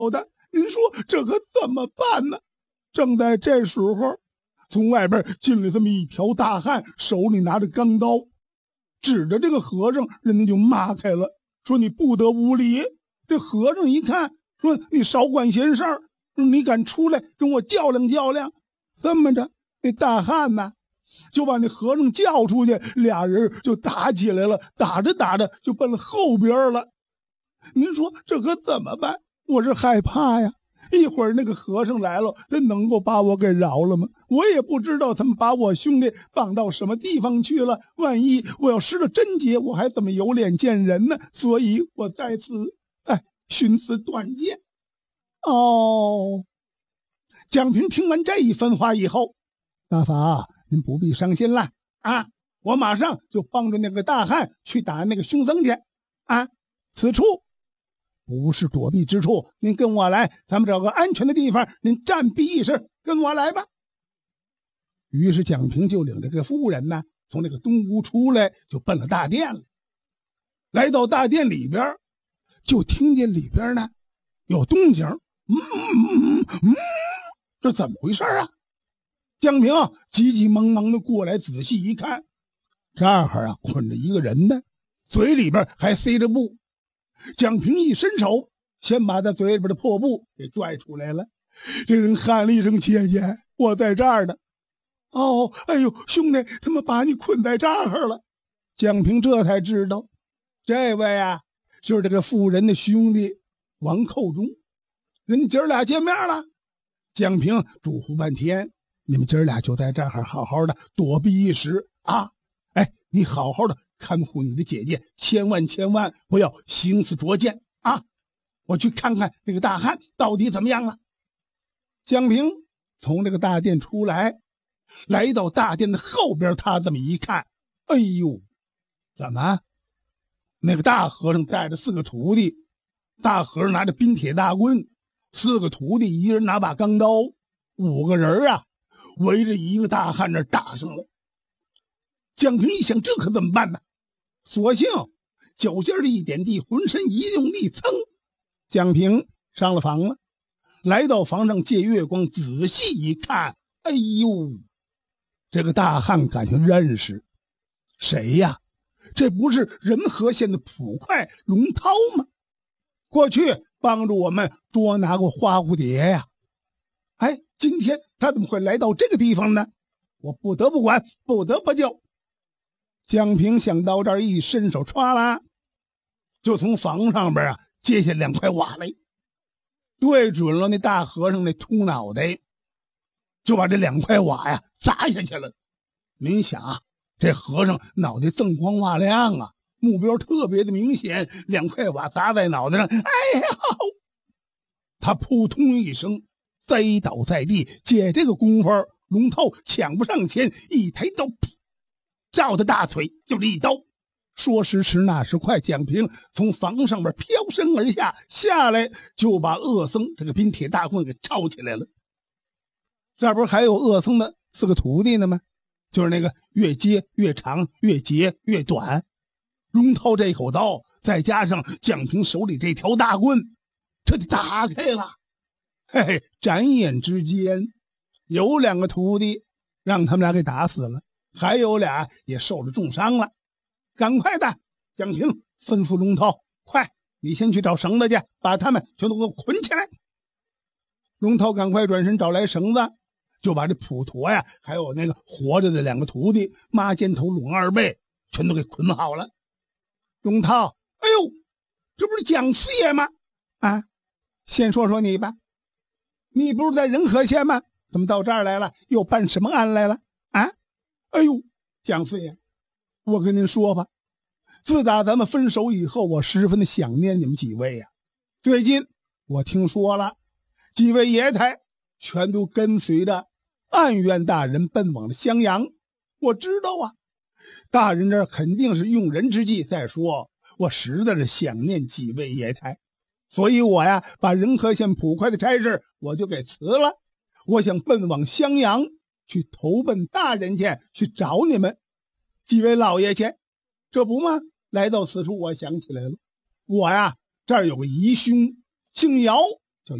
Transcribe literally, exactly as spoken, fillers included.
的，您说这可怎么办呢？正在这时候，从外边进来这么一条大汉，手里拿着钢刀，指着这个和尚，人家就骂开了，说你不得无礼。这和尚一看，说你少管闲事儿，你敢出来跟我较量较量？这么着，那大汉呢就把那和尚叫出去，俩人就打起来了，打着打着就奔后边了。您说这可怎么办？我是害怕呀，一会儿那个和尚来了，他能够把我给饶了吗？我也不知道他们把我兄弟绑到什么地方去了，万一我要失了贞节，我还怎么有脸见人呢？所以我在此哎寻此短见。哦，蒋平听完这一番话以后，大法您不必伤心了啊，我马上就帮着那个大汉去打那个凶僧去啊，此处不是躲避之处，您跟我来，咱们找个安全的地方，您暂避一时，跟我来吧。于是蒋平就领着这个妇人呢，从那个东屋出来，就奔了大殿了。来到大殿里边，就听见里边呢有动静，嗯嗯嗯，这怎么回事啊？蒋平急急忙忙的过来，仔细一看，这儿啊捆着一个人呢，嘴里边还塞着布。蒋平一伸手，先把他嘴里边的破布给拽出来了。这人喊了一声：“姐姐，我在这儿呢。”哦，哎呦，兄弟，他们把你困在这儿了。蒋平这才知道，这位啊，就是这个妇人的兄弟王寇忠。人家姐儿俩见面了。蒋平嘱咐半天，你们姐儿俩就在这儿好好的躲避一时啊！哎，你好好的看护你的姐姐，千万千万不要行刺捉奸啊！我去看看那个大汉到底怎么样了。蒋平从这个大殿出来，来到大殿的后边，他这么一看，哎呦，怎么那个大和尚带着四个徒弟，大和尚拿着冰铁大棍，四个徒弟一人拿把钢刀，五个人啊围着一个大汉那打上了。蒋平一想，这可怎么办呢？索性脚尖一点地，浑身一用力，噌，蒋平上了房了。来到房上，借月光仔细一看，哎呦，这个大汉感情认识，谁呀？这不是仁和县的捕快龙涛吗？过去帮助我们捉拿过花蝴蝶呀。哎，今天他怎么会来到这个地方呢？我不得不管，不得不救。蒋平想到这儿，一伸手，歘啦，就从房上边啊接下两块瓦来，对准了那大和尚那秃脑袋，就把这两块瓦呀砸下去了。您想啊，这和尚脑袋锃光瓦亮啊，目标特别的明显，两块瓦砸在脑袋上，哎呀，他扑通一声栽倒在地。借这个功夫，龙涛抢不上前，一抬刀，照他大腿就是一刀。说时迟，那时快，蒋平从房上边飘身而下，下来就把恶僧这个冰铁大棍给抄起来了。这不是还有恶僧的四个徒弟呢吗？就是那个越接越长，越截越短。龙涛这口刀，再加上蒋平手里这条大棍，这就打开了。嘿嘿，转眼之间，有两个徒弟让他们俩给打死了，还有俩也受了重伤了。赶快的，蒋平吩咐龙涛，快，你先去找绳子去，把他们全都给我捆起来。龙涛赶快转身找来绳子，就把这普陀呀，还有那个活着的两个徒弟马肩头、拢二背，全都给捆好了。龙涛，哎呦，这不是蒋四爷吗？啊，先说说你吧，你不是在仁和县吗？怎么到这儿来了？又办什么案来了？啊，哎呦，蒋四爷，我跟您说吧，自打咱们分手以后，我十分的想念你们几位呀。最近我听说了，几位爷台全都跟随着案院大人奔往了襄阳。我知道啊，大人这肯定是用人之计。再说我实在是想念几位爷台，所以我呀把仁和县捕快的差事我就给辞了，我想奔往襄阳去投奔大人去，去找你们几位老爷去。这不吗？来到此处，我想起来了，我呀这儿有个姨兄，姓姚，